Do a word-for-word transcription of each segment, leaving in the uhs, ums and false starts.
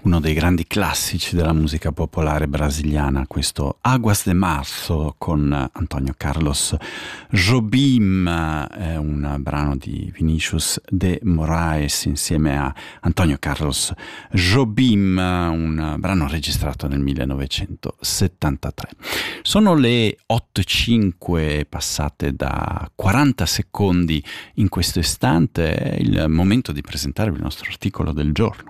uno dei grandi classici della musica popolare brasiliana, questo Águas de Março con Antonio Carlos Jobim, è un brano di Vinicius de Moraes insieme a Antonio Carlos Jobim, un brano registrato nel millenovecentosettantatré. Sono le otto e cinque passate da quaranta secondi in questo istante, è il momento di presentarvi il nostro articolo del giorno.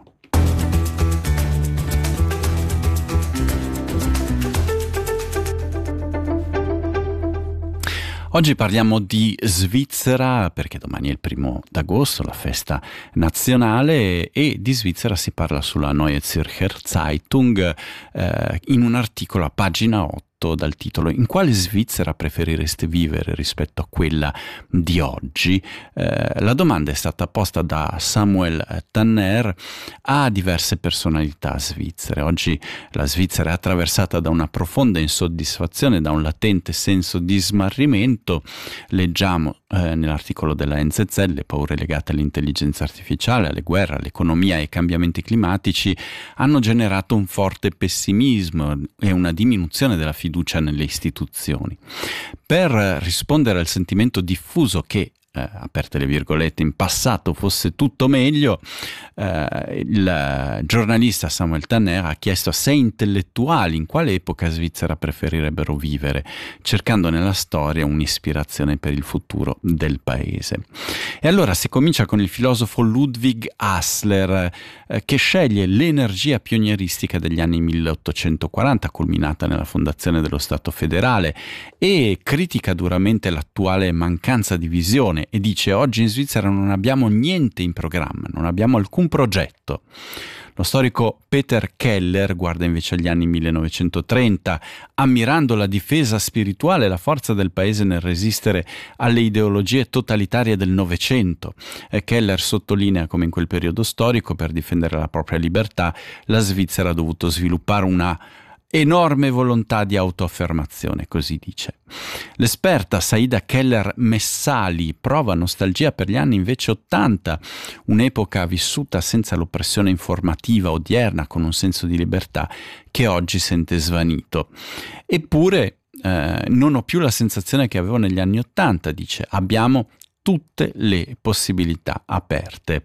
Oggi parliamo di Svizzera perché domani è il primo d'agosto, la festa nazionale, e di Svizzera si parla sulla Neue Zürcher Zeitung eh, in un articolo a pagina otto dal titolo "In quale Svizzera preferireste vivere rispetto a quella di oggi?". Eh, la domanda è stata posta da Samuel Tanner a diverse personalità svizzere. Oggi la Svizzera è attraversata da una profonda insoddisfazione, da un latente senso di smarrimento. Leggiamo eh, nell'articolo della N Z Z: le paure legate all'intelligenza artificiale, alle guerre, all'economia e ai cambiamenti climatici hanno generato un forte pessimismo e una diminuzione della fiducia nelle istituzioni. Per rispondere al sentimento diffuso che, eh, aperte le virgolette, in passato fosse tutto meglio, eh, il giornalista Samuel Tanner ha chiesto a sei intellettuali in quale epoca svizzera preferirebbero vivere, cercando nella storia un'ispirazione per il futuro del paese. E allora si comincia con il filosofo Ludwig Hassler, eh, che sceglie l'energia pionieristica degli anni milleottocentoquaranta, culminata nella fondazione dello Stato federale, e critica duramente l'attuale mancanza di visione e dice: oggi in Svizzera non abbiamo niente in programma, non abbiamo alcun progetto. Lo storico Peter Keller guarda invece agli anni millenovecentotrenta, ammirando la difesa spirituale e la forza del paese nel resistere alle ideologie totalitarie del Novecento. E Keller sottolinea come in quel periodo storico, per difendere la propria libertà, la Svizzera ha dovuto sviluppare una enorme volontà di autoaffermazione, così dice. L'esperta Saida Keller Messali prova nostalgia per gli anni invece ottanta, un'epoca vissuta senza l'oppressione informativa odierna, con un senso di libertà che oggi sente svanito. Eppure eh, non ho più la sensazione che avevo negli anni ottanta, dice. Abbiamo tutte le possibilità aperte.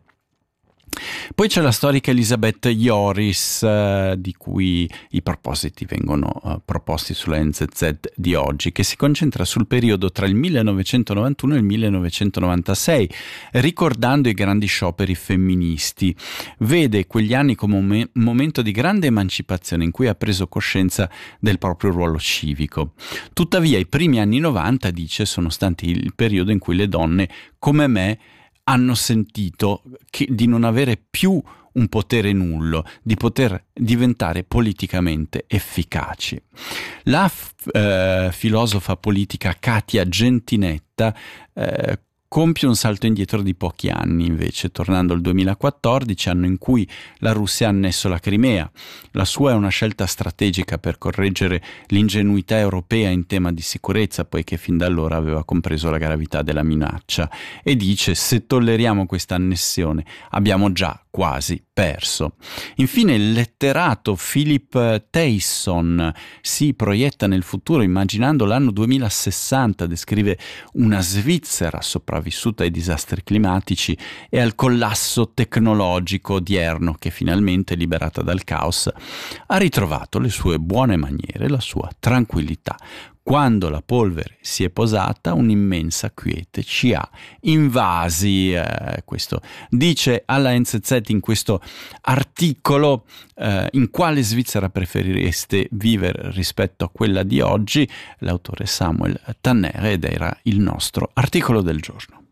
Poi c'è la storica Elisabeth Joris, eh, di cui i propositi vengono eh, proposti sulla N Z Z di oggi, che si concentra sul periodo tra il millenovecentonovantuno e il millenovecentonovantasei, ricordando i grandi scioperi femministi. Vede quegli anni come un me- momento di grande emancipazione in cui ha preso coscienza del proprio ruolo civico. Tuttavia i primi anni novanta, dice, sono stati il periodo in cui le donne, come me, hanno sentito che, di non avere più un potere nullo, di poter diventare politicamente efficaci. La eh, filosofa politica Katia Gentinetta eh, compie un salto indietro di pochi anni invece, tornando al duemilaquattordici, anno in cui la Russia ha annesso la Crimea. La sua è una scelta strategica per correggere l'ingenuità europea in tema di sicurezza, poiché fin da allora aveva compreso la gravità della minaccia, e dice: se tolleriamo questa annessione abbiamo già quasi perso. Infine il letterato Philip Tyson si proietta nel futuro immaginando l'anno duemilasessanta, descrive una Svizzera sopravvissuta ai disastri climatici e al collasso tecnologico odierno che finalmente, liberata dal caos, ha ritrovato le sue buone maniere e la sua tranquillità. Quando la polvere si è posata, un'immensa quiete ci ha invasi. Eh, questo dice alla N Z Z in questo articolo. Eh, in quale Svizzera preferireste vivere rispetto a quella di oggi? L'autore Samuel Tanner, ed era il nostro articolo del giorno.